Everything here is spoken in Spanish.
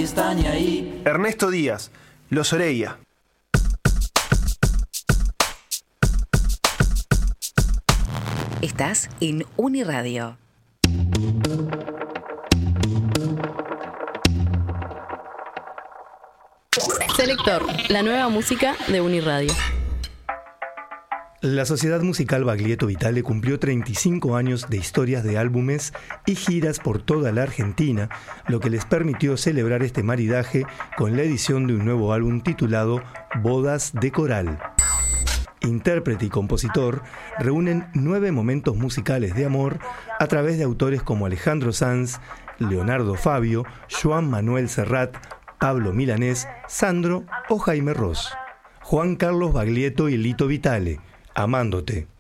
nadie está ni ahí. Ernesto Díaz, Los Oreia. Estás en Uniradio. Selector, la nueva música de Uniradio. La Sociedad Musical Baglietto Vitale cumplió 35 años de historias de álbumes y giras por toda la Argentina, lo que les permitió celebrar este maridaje con la edición de un nuevo álbum titulado Bodas de Coral. Intérprete y compositor reúnen 9 momentos musicales de amor a través de autores como Alejandro Sanz, Leonardo Fabio, Joan Manuel Serrat, Pablo Milanés, Sandro o Jaime Ross. Juan Carlos Baglietto y Lito Vitale, Amándote.